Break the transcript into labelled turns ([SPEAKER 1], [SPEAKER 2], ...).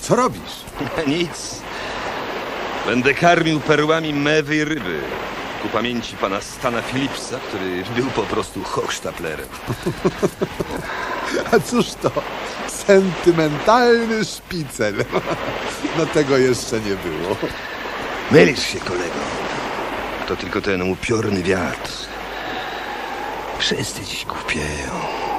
[SPEAKER 1] Co robisz?
[SPEAKER 2] Nic. Będę karmił perłami mewy i ryby. Ku pamięci pana Stana Phillipsa, który był po prostu hochsztaplerem.
[SPEAKER 1] A cóż to? Sentymentalny szpicel. No tego jeszcze nie było.
[SPEAKER 2] Mylisz się, kolego. To tylko ten upiorny wiatr. Wszyscy dziś głupieją.